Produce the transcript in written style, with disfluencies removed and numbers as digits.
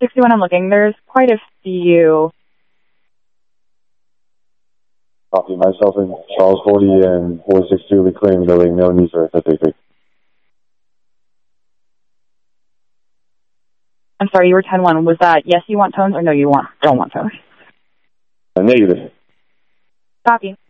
61 I'm looking. There's quite a few. Copy. Myself and Charles 40 and 462 reclaim building. No need for a specific. I'm sorry, you were 10-1. Was that yes, you want tones, or no, you don't want tones? Negative. Copy.